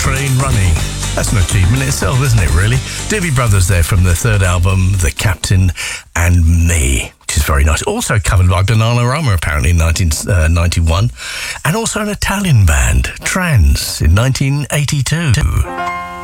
train running. That's an achievement itself, isn't it, really? Doobie Brothers there from their third album, The Captain and Me, which is very nice. Also covered by Bananarama, apparently, in 1991. And also an Italian band, Trans, in 1982.